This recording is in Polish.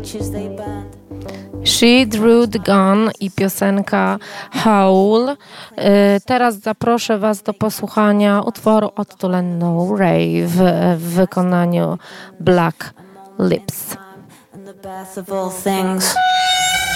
She Drew the Gun i piosenka Howl. Teraz zaproszę Was do posłuchania utworu Odtuleń No Rave w wykonaniu Black Lips. The best of all things.